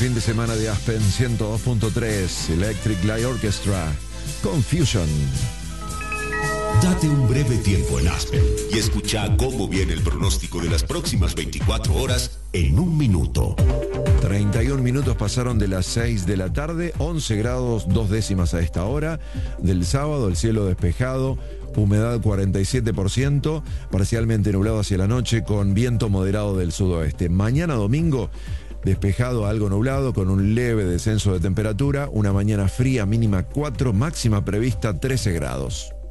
fin de semana de Aspen 102.3, Electric Light Orchestra, Confusion. Date un breve tiempo en Aspen y escucha cómo viene el pronóstico de las próximas 24 horas en un minuto. 31 minutos pasaron de las 6 de la tarde, 11 grados 2 décimas a esta hora. Del sábado, el cielo despejado, humedad 47%, parcialmente nublado hacia la noche con viento moderado del sudoeste. Mañana domingo, despejado a algo nublado con un leve descenso de temperatura, una mañana fría mínima 4, máxima prevista 13 grados.